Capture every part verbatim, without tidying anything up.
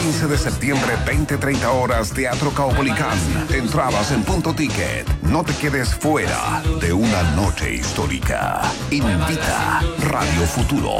quince de septiembre, veinte treinta horas, Teatro Caupolicán. Entradas en Punto Ticket. No te quedes fuera de una noche histórica. Invita Radio Futuro.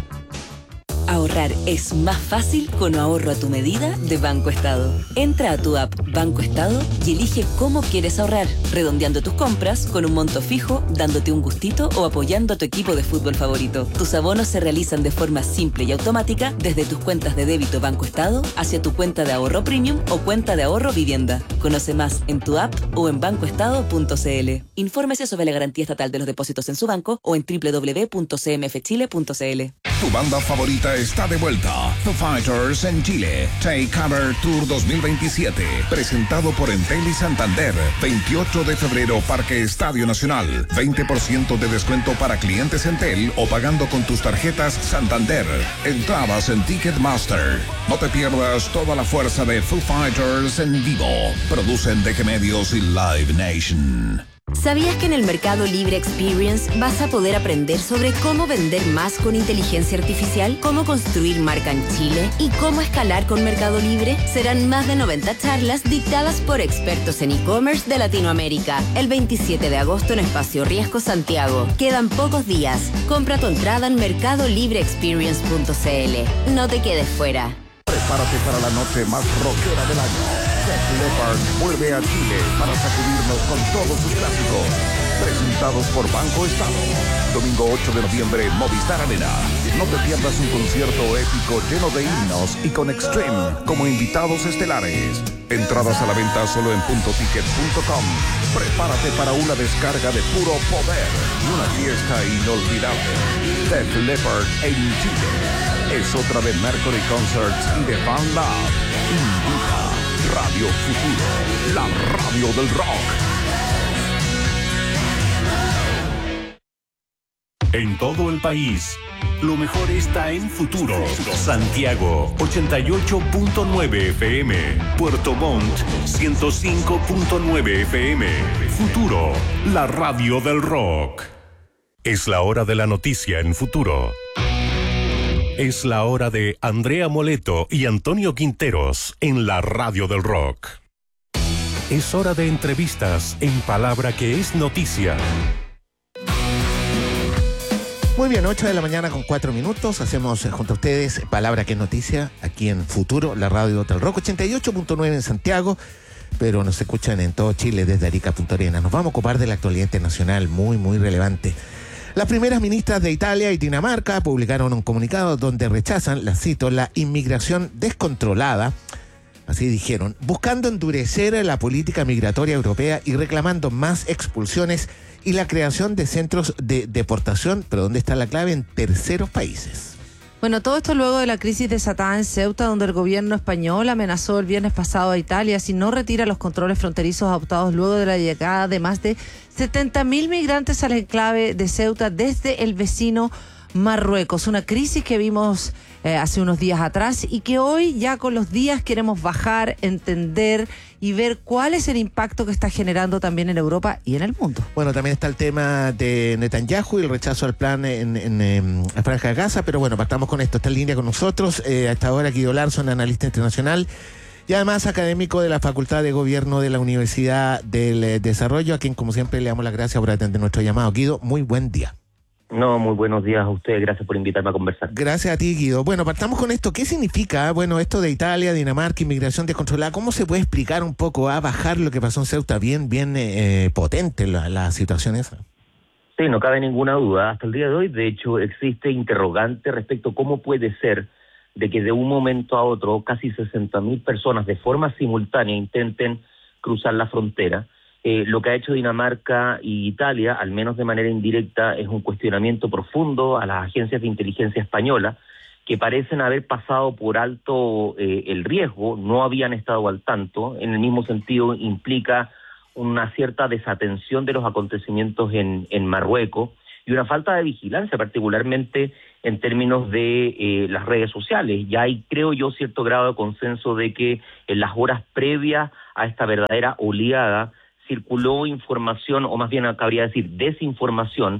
Ahorrar es más fácil con ahorro a tu medida de Banco Estado. Entra a tu app Banco Estado y elige cómo quieres ahorrar, redondeando tus compras con un monto fijo, dándote un gustito o apoyando a tu equipo de fútbol favorito. Tus abonos se realizan de forma simple y automática desde tus cuentas de débito Banco Estado hacia tu cuenta de ahorro premium o cuenta de ahorro vivienda. Conoce más en tu app o en banco estado punto c l. Infórmese sobre la garantía estatal de los depósitos en su banco o en doble u doble u doble u punto c m f chile punto c l. Tu banda favorita está de vuelta. Foo Fighters en Chile. Take Cover Tour dos mil veintisiete. Presentado por Entel y Santander. veintiocho de febrero, Parque Estadio Nacional. veinte por ciento de descuento para clientes Entel o pagando con tus tarjetas Santander. Entradas en Ticketmaster. No te pierdas toda la fuerza de Foo Fighters en vivo. Producen D G Medios y Live Nation. ¿Sabías que en el Mercado Libre Experience vas a poder aprender sobre cómo vender más con inteligencia artificial, cómo construir marca en Chile y cómo escalar con Mercado Libre? Serán más de noventa charlas dictadas por expertos en e-commerce de Latinoamérica. El veintisiete de agosto en Espacio Riesgo, Santiago. Quedan pocos días. Compra tu entrada en mercado libre experience punto c l. No te quedes fuera. Prepárate para la noche más rockera del año. Def Leppard vuelve a Chile para sacudirnos con todos sus clásicos. Presentados por Banco Estado. Domingo ocho de noviembre, Movistar Arena. No te pierdas un concierto épico lleno de himnos y con Extreme como invitados estelares. Entradas a la venta solo en punto ticket punto com. Prepárate para una descarga de puro poder y una fiesta inolvidable. Def Leppard en Chile. Es otra de Mercury Concerts y de Fan Lab. Invita Radio Futuro, la radio del rock. En todo el país, lo mejor está en Futuro. Santiago, ochenta y ocho punto nueve F M. Puerto Montt, ciento cinco punto nueve F M. Futuro, la radio del rock. Es la hora de la noticia en Futuro. Es la hora de Andrea Moleto y Antonio Quinteros en la radio del rock. Es hora de entrevistas en Palabra que es noticia. Muy bien, ocho de la mañana con cuatro minutos. Hacemos eh, junto a ustedes Palabra que es noticia aquí en Futuro, la radio del rock, ochenta y ocho punto nueve en Santiago, pero nos escuchan en todo Chile desde Arica a Punta Arenas. Nos vamos a ocupar de la actualidad internacional muy, muy relevante. Las primeras ministras de Italia y Dinamarca publicaron un comunicado donde rechazan, la cito, la inmigración descontrolada, así dijeron, buscando endurecer la política migratoria europea y reclamando más expulsiones y la creación de centros de deportación, pero ¿dónde está la clave? En terceros países. Bueno, todo esto luego de la crisis desatada en Ceuta, donde el gobierno español amenazó el viernes pasado a Italia si no retira los controles fronterizos adoptados luego de la llegada de más de setenta mil migrantes al enclave de Ceuta desde el vecino Marruecos. Una crisis que vimos eh, hace unos días atrás y que hoy ya con los días queremos bajar, entender y ver cuál es el impacto que está generando también en Europa y en el mundo. Bueno, también está el tema de Netanyahu y el rechazo al plan en, en, en la Franja de Gaza, pero bueno, partamos con esto. Está en línea con nosotros eh, a esta hora Guido Larson, analista internacional y además académico de la Facultad de Gobierno de la Universidad del eh, Desarrollo, a quien como siempre le damos las gracias por atender nuestro llamado. Guido, muy buen día. No, muy buenos días a ustedes, gracias por invitarme a conversar. Gracias a ti, Guido. Bueno, partamos con esto. ¿Qué significa, bueno, esto de Italia, Dinamarca, inmigración descontrolada? ¿Cómo se puede explicar un poco a bajar lo que pasó en Ceuta? Bien, bien eh, potente la, la situación esa. Sí, no cabe ninguna duda. Hasta el día de hoy, de hecho, existe interrogante respecto a cómo puede ser de que de un momento a otro casi sesenta mil personas de forma simultánea intenten cruzar la frontera. Eh, lo que ha hecho Dinamarca y Italia, al menos de manera indirecta, es un cuestionamiento profundo a las agencias de inteligencia española, que parecen haber pasado por alto eh, el riesgo, no habían estado al tanto. En el mismo sentido, implica una cierta desatención de los acontecimientos en, en Marruecos y una falta de vigilancia, particularmente en términos de eh, las redes sociales. Ya hay, creo yo, cierto grado de consenso de que en las horas previas a esta verdadera oleada circuló información, o más bien cabría decir desinformación,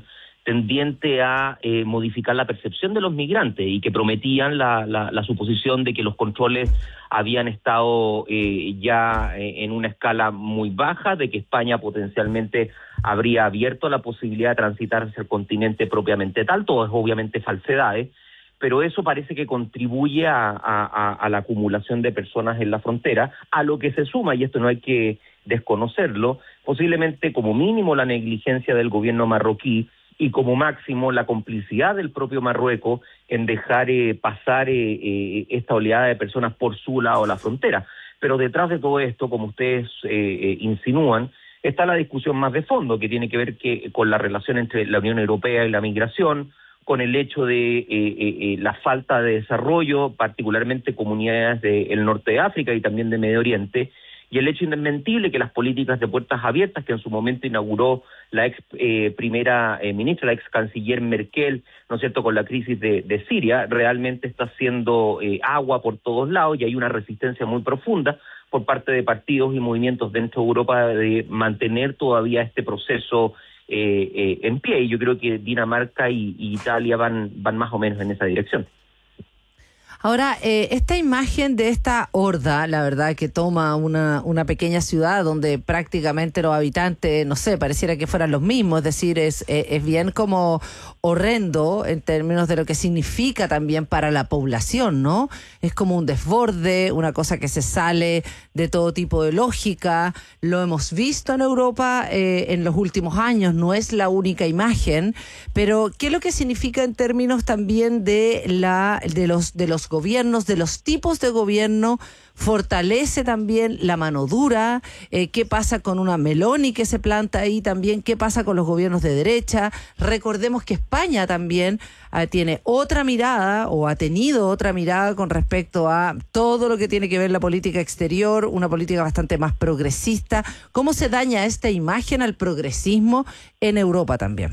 tendiente a eh, modificar la percepción de los migrantes y que prometían la, la, la suposición de que los controles habían estado eh, ya eh, en una escala muy baja, de que España potencialmente habría abierto la posibilidad de transitar hacia el continente propiamente tal. Todo es obviamente falsedades, pero eso parece que contribuye a, a, a la acumulación de personas en la frontera, a lo que se suma, y esto no hay que desconocerlo, posiblemente como mínimo la negligencia del gobierno marroquí, y como máximo la complicidad del propio Marruecos en dejar eh, pasar eh, eh, esta oleada de personas por su lado de la frontera. Pero detrás de todo esto, como ustedes eh, eh, insinúan, está la discusión más de fondo, que tiene que ver que, con la relación entre la Unión Europea y la migración, con el hecho de eh, eh, la falta de desarrollo, particularmente comunidades del norte de África y también de Medio Oriente, y el hecho indesmentible que las políticas de puertas abiertas que en su momento inauguró la ex eh, primera eh, ministra, la ex canciller Merkel, ¿no es cierto?, con la crisis de, de Siria, realmente está haciendo eh, agua por todos lados, y hay una resistencia muy profunda por parte de partidos y movimientos dentro de Europa de mantener todavía este proceso eh, eh, en pie, y yo creo que Dinamarca y, y Italia van, van más o menos en esa dirección. Ahora, eh, esta imagen de esta horda, la verdad, que toma una, una pequeña ciudad donde prácticamente los habitantes, no sé, pareciera que fueran los mismos, es decir, es, eh, es bien como horrendo en términos de lo que significa también para la población, ¿no? Es como un desborde, una cosa que se sale de todo tipo de lógica. Lo hemos visto en Europa eh, en los últimos años, no es la única imagen, pero ¿qué es lo que significa en términos también de la de los de los gobiernos, de los tipos de gobierno? Fortalece también la mano dura. Eh, ¿qué pasa con una Meloni que se planta ahí también? ¿Qué pasa con los gobiernos de derecha? Recordemos que España también eh, tiene otra mirada, o ha tenido otra mirada con respecto a todo lo que tiene que ver la política exterior, una política bastante más progresista. ¿Cómo se daña esta imagen al progresismo en Europa también?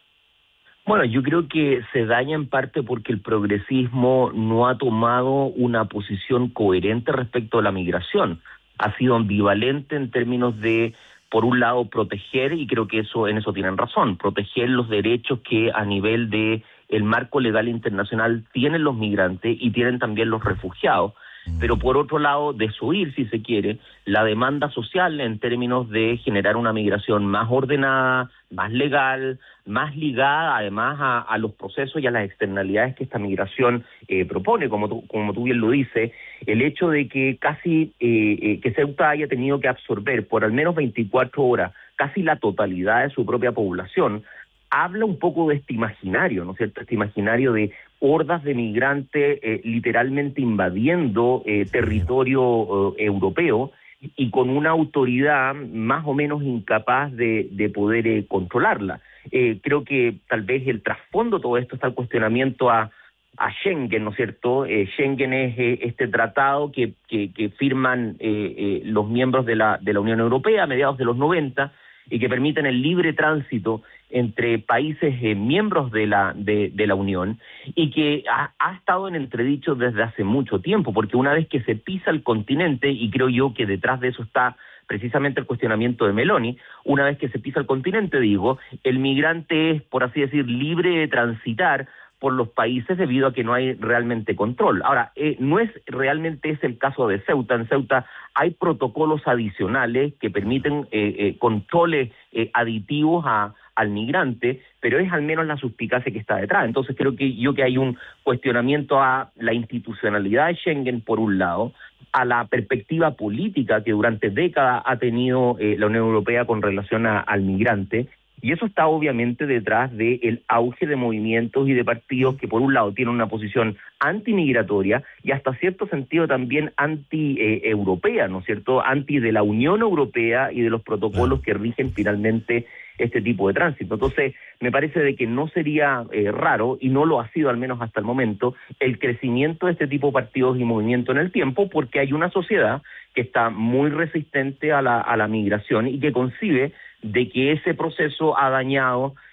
Bueno, yo creo que se daña en parte porque el progresismo no ha tomado una posición coherente respecto a la migración. Ha sido ambivalente en términos de, por un lado, proteger, y creo que eso en eso tienen razón, proteger los derechos que a nivel de el marco legal internacional tienen los migrantes y tienen también los refugiados. Pero por otro lado, desoír, si se quiere, la demanda social en términos de generar una migración más ordenada, más legal, más ligada además a, a los procesos y a las externalidades que esta migración eh, propone, como tú, como tú bien lo dices, el hecho de que casi eh, eh, que Ceuta haya tenido que absorber por al menos veinticuatro horas casi la totalidad de su propia población, habla un poco de este imaginario, ¿no es cierto?, este imaginario de hordas de migrantes eh, literalmente invadiendo eh, territorio eh, europeo, y con una autoridad más o menos incapaz de, de poder eh, controlarla. Eh, creo que tal vez el trasfondo de todo esto está el cuestionamiento a, a Schengen, ¿no es cierto? Eh, Schengen es eh, este tratado que, que, que firman eh, eh, los miembros de la, de la Unión Europea a mediados de los noventa, y que permiten el libre tránsito entre países eh, miembros de la de, de la Unión, y que ha, ha estado en entredicho desde hace mucho tiempo, porque una vez que se pisa el continente, y creo yo que detrás de eso está precisamente el cuestionamiento de Meloni, una vez que se pisa el continente, digo, el migrante es, por así decir, libre de transitar por los países debido a que no hay realmente control. Ahora, eh, no es realmente ese el caso de Ceuta. En Ceuta hay protocolos adicionales que permiten eh, eh, controles eh, aditivos a, al migrante, pero es al menos la suspicacia que está detrás. Entonces creo que yo que hay un cuestionamiento a la institucionalidad de Schengen por un lado, a la perspectiva política que durante décadas ha tenido eh, la Unión Europea con relación a, al migrante. Y eso está obviamente detrás del auge de movimientos y de partidos que por un lado tienen una posición antimigratoria y hasta cierto sentido también anti-europea, eh, ¿no es cierto? Anti de la Unión Europea y de los protocolos que rigen finalmente este tipo de tránsito. Entonces, me parece de que no sería eh, raro, y no lo ha sido al menos hasta el momento, el crecimiento de este tipo de partidos y movimientos en el tiempo, porque hay una sociedad que está muy resistente a la, a la migración y que concibe de que ese proceso ha dañado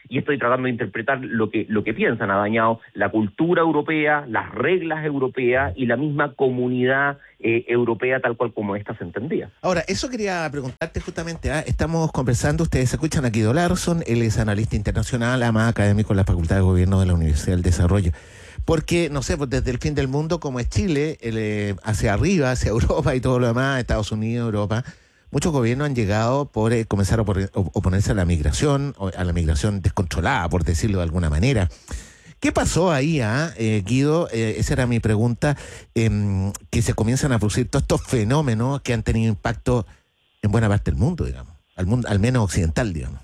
y estoy tratando de interpretar lo que, lo que piensan. Ha dañado la cultura europea, las reglas europeas y la misma comunidad eh, europea tal cual como esta se entendía. Ahora, eso quería preguntarte justamente, ¿eh? Estamos conversando, ustedes escuchan a Guido Larson, él es analista internacional, además académico en la Facultad de Gobierno de la Universidad del Desarrollo. Porque, no sé, pues desde el fin del mundo, como es Chile, el, eh, hacia arriba, hacia Europa y todo lo demás, Estados Unidos, Europa, muchos gobiernos han llegado por eh, comenzar a opor- oponerse a la migración, a la migración descontrolada, por decirlo de alguna manera. ¿Qué pasó ahí, ah, eh, Guido? Eh, esa era mi pregunta, eh, que se comienzan a producir todos estos fenómenos que han tenido impacto en buena parte del mundo, digamos, al mundo, al menos occidental, digamos.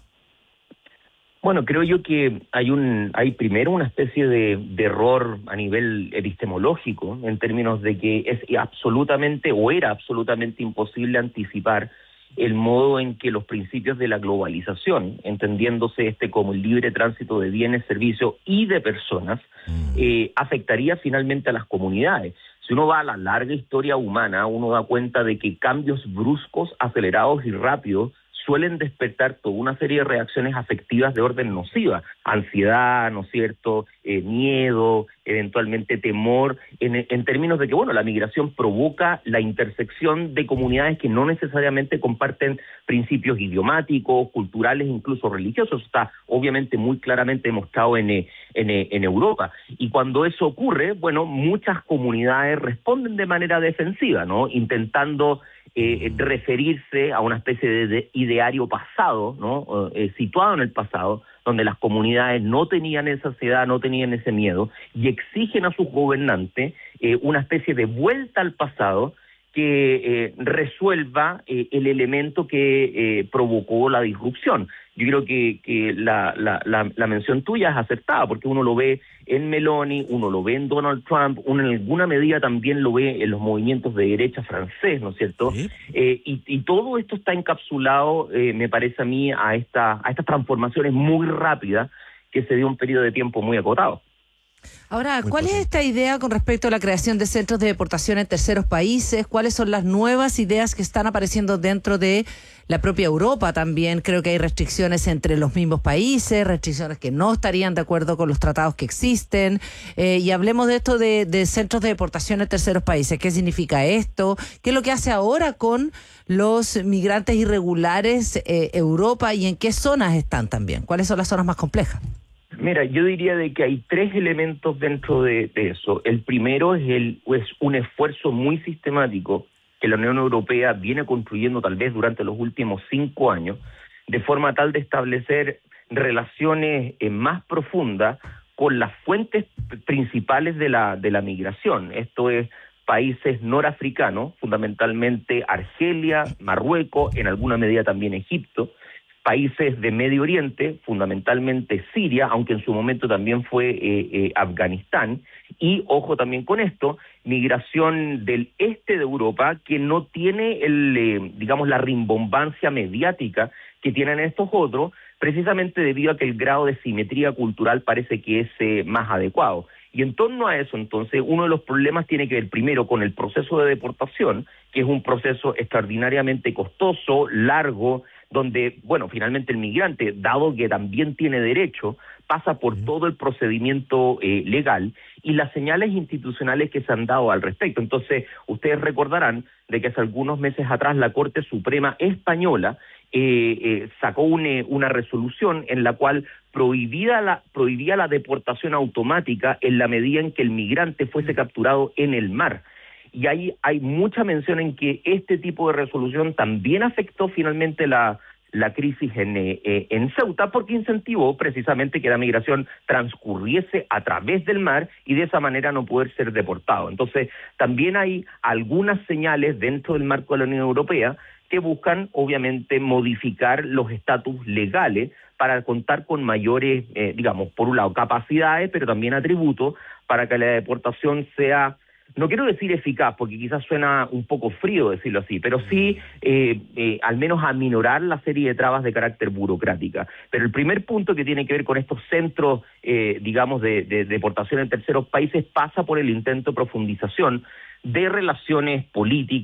Bueno, creo yo que hay un, hay primero una especie de, de error a nivel epistemológico, en términos de que es absolutamente, o era absolutamente imposible anticipar el modo en que los principios de la globalización, entendiéndose este como el libre tránsito de bienes, servicios y de personas, eh, afectaría finalmente a las comunidades. Si uno va a la larga historia humana, uno da cuenta de que cambios bruscos, acelerados y rápidos suelen despertar toda una serie de reacciones afectivas de orden nociva, ansiedad, ¿no es cierto?, eh, miedo, eventualmente temor, en, en términos de que, bueno, la migración provoca la intersección de comunidades que no necesariamente comparten principios idiomáticos, culturales, incluso religiosos. Está obviamente muy claramente demostrado en, en, en Europa. Y cuando eso ocurre, bueno, muchas comunidades responden de manera defensiva, ¿no?, intentando Eh, referirse a una especie de, de ideario pasado, ¿no?, eh, situado en el pasado, donde las comunidades no tenían esa ansiedad, no tenían ese miedo, y exigen a sus gobernantes eh, una especie de vuelta al pasado que eh, resuelva eh, el elemento que eh, provocó la disrupción. Yo creo que, que la, la, la, la mención tuya es acertada, porque uno lo ve en Meloni, uno lo ve en Donald Trump, uno en alguna medida también lo ve en los movimientos de derecha francés, ¿no es cierto? ¿Sí? Eh, y, y todo esto está encapsulado, eh, me parece a mí, a, esta, a estas transformaciones muy rápidas que se dio un periodo de tiempo muy acotado. Ahora, Muy ¿cuál posible. es esta idea con respecto a la creación de centros de deportación en terceros países? ¿Cuáles son las nuevas ideas que están apareciendo dentro de la propia Europa también? Creo que hay restricciones entre los mismos países, restricciones que no estarían de acuerdo con los tratados que existen. Eh, y hablemos de esto de, de centros de deportación en terceros países. ¿Qué significa esto? ¿Qué es lo que hace ahora con los migrantes irregulares eh, Europa y en qué zonas están también? ¿Cuáles son las zonas más complejas? Mira, yo diría de que hay tres elementos dentro de, de eso. El primero es, el, es un esfuerzo muy sistemático que la Unión Europea viene construyendo tal vez durante los últimos cinco años, de forma tal de establecer relaciones eh, más profundas con las fuentes principales de la, de la migración. Esto es países norafricanos, fundamentalmente Argelia, Marruecos, en alguna medida también Egipto, países de Medio Oriente, fundamentalmente Siria, aunque en su momento también fue eh, eh, Afganistán, y ojo también con esto, migración del este de Europa que no tiene el, eh, digamos, la rimbombancia mediática que tienen estos otros, precisamente debido a que el grado de simetría cultural parece que es eh, más adecuado. Y en torno a eso, entonces, uno de los problemas tiene que ver primero con el proceso de deportación, que es un proceso extraordinariamente costoso, largo, donde, bueno, finalmente el migrante, dado que también tiene derecho, pasa por todo el procedimiento eh, legal y las señales institucionales que se han dado al respecto. Entonces, ustedes recordarán de que hace algunos meses atrás la Corte Suprema Española eh, eh, sacó una, una resolución en la cual prohibía la, prohibía la deportación automática en la medida en que el migrante fuese capturado en el mar. Y ahí hay mucha mención en que este tipo de resolución también afectó finalmente la, la crisis en, eh, en Ceuta, porque incentivó precisamente que la migración transcurriese a través del mar y de esa manera no poder ser deportado. Entonces, también hay algunas señales dentro del marco de la Unión Europea que buscan, obviamente, modificar los estatus legales para contar con mayores, eh, digamos, por un lado, capacidades, pero también atributos para que la deportación sea, no quiero decir eficaz, porque quizás suena un poco frío decirlo así, pero sí eh, eh, al menos aminorar la serie de trabas de carácter burocrática. Pero el primer punto que tiene que ver con estos centros, eh, digamos, de, de deportación en terceros países pasa por el intento de profundización de relaciones políticas,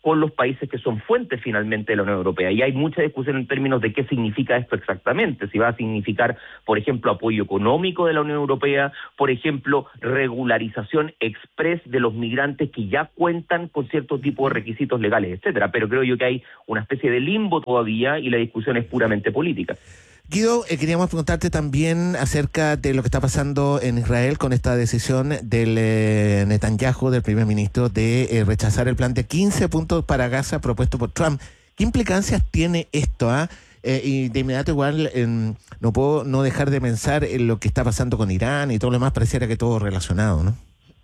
con los países que son fuentes finalmente de la Unión Europea. Y hay mucha discusión en términos de qué significa esto exactamente, si va a significar, por ejemplo, apoyo económico de la Unión Europea, por ejemplo, regularización express de los migrantes que ya cuentan con cierto tipo de requisitos legales, etcétera. Pero creo yo que hay una especie de limbo todavía y la discusión es puramente política. Guido, eh, queríamos preguntarte también acerca de lo que está pasando en Israel con esta decisión del eh, Netanyahu, del primer ministro, de eh, rechazar el plan de quince puntos para Gaza propuesto por Trump. ¿Qué implicancias tiene esto? Ah? Eh, y de inmediato igual eh, no puedo no dejar de pensar en lo que está pasando con Irán y todo lo demás, pareciera que todo relacionado, ¿no?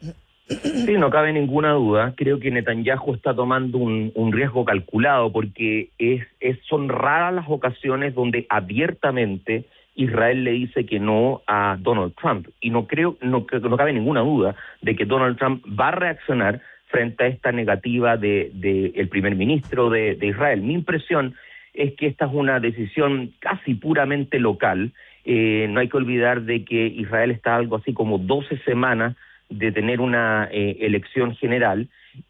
Sí, no cabe ninguna duda. Creo que Netanyahu está tomando un, un riesgo calculado porque es, es son raras las ocasiones donde abiertamente Israel le dice que no a Donald Trump. Y no creo, no, no cabe ninguna duda de que Donald Trump va a reaccionar frente a esta negativa de, de el primer ministro de, de Israel. Mi impresión es que esta es una decisión casi puramente local. Eh, no hay que olvidar de que Israel está algo así como doce semanas de tener una eh, elección general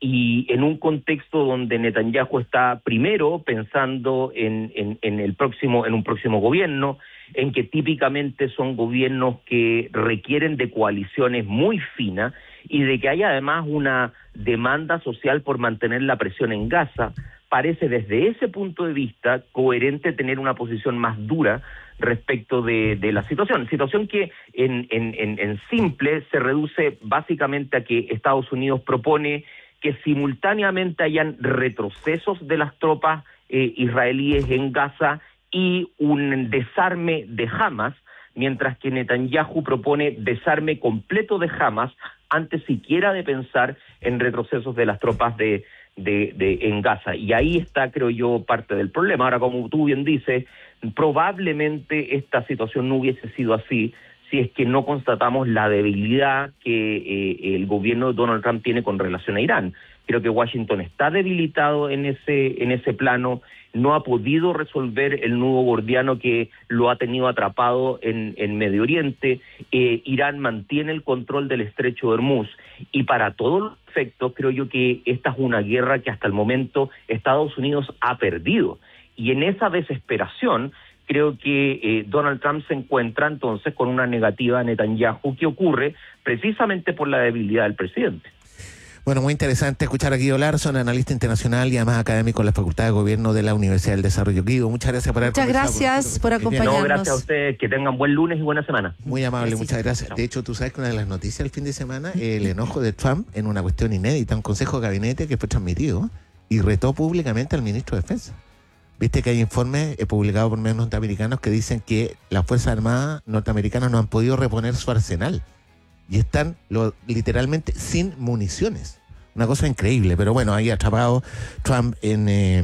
y en un contexto donde Netanyahu está primero pensando en, en, en el próximo, en un próximo gobierno, en que típicamente son gobiernos que requieren de coaliciones muy finas y de que haya además una demanda social por mantener la presión en Gaza. Parece desde ese punto de vista coherente tener una posición más dura respecto de, de la situación, situación que en, en, en, en simple se reduce básicamente a que Estados Unidos propone que simultáneamente hayan retrocesos de las tropas eh, israelíes en Gaza y un desarme de Hamas, mientras que Netanyahu propone desarme completo de Hamas antes siquiera de pensar en retrocesos de las tropas de De, de en Gaza, y ahí está, creo yo, parte del problema. Ahora, como tú bien dices, probablemente esta situación no hubiese sido así si es que no constatamos la debilidad que eh, el gobierno de Donald Trump tiene con relación a Irán. Creo que Washington está debilitado en ese en ese plano, no ha podido resolver el nudo gordiano que lo ha tenido atrapado en, en Medio Oriente. Eh, Irán mantiene el control del estrecho de Hormuz y para todos los efectos creo yo que esta es una guerra que hasta el momento Estados Unidos ha perdido. Y en esa desesperación creo que eh, Donald Trump se encuentra entonces con una negativa a Netanyahu que ocurre precisamente por la debilidad del presidente. Bueno, muy interesante escuchar a Guido Larson, analista internacional y además académico en la Facultad de Gobierno de la Universidad del Desarrollo. Guido, muchas gracias por haber Muchas gracias por acompañarnos. No, gracias a ustedes, que tengan buen lunes y buena semana. Muy amable, muchas gracias. De hecho, tú sabes que una de las noticias del fin de semana, el enojo de Trump en una cuestión inédita, un consejo de gabinete que fue transmitido y retó públicamente al ministro de Defensa. Viste que hay informes eh, publicados por medios norteamericanos que dicen que las Fuerzas Armadas norteamericanas no han podido reponer su arsenal y están lo, literalmente sin municiones. Una cosa increíble, pero bueno, ahí atrapado Trump en, eh,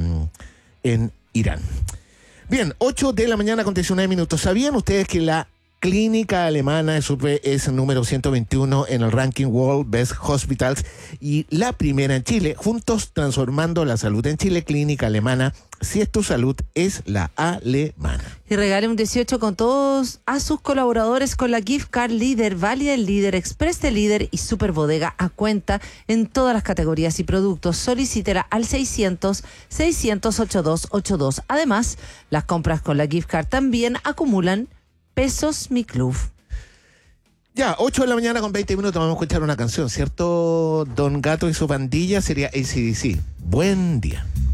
en Irán. Bien, ocho de la mañana con diecinueve minutos. ¿Sabían ustedes que la clínica alemana es, es el número ciento veintiuno en el ranking World Best Hospitals y la primera en Chile? Juntos transformando la salud en Chile, clínica alemana. Si es tu salud, es la alemana. Y regale un dieciocho con todos a sus colaboradores con la Gift Card Líder, válida el Líder, Express de Líder y Super Bodega a cuenta en todas las categorías y productos. Solicítela al seiscientos, seiscientos ochenta y dos ochenta y dos. Además, las compras con la Gift Card también acumulan pesos Mi Club. Ya, ocho de la mañana con veinte minutos vamos a escuchar una canción, ¿cierto? Don Gato y su pandilla sería A C D C. Buen día.